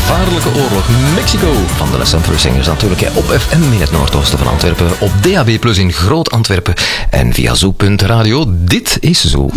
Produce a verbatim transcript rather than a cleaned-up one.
gevaarlijke oorlog. Mexico van de Les Simple Singers natuurlijk. Hè, op F M in het noordoosten van Antwerpen. Op D A B plus in Groot Antwerpen. En via Zo punt radio. Dit is Zo.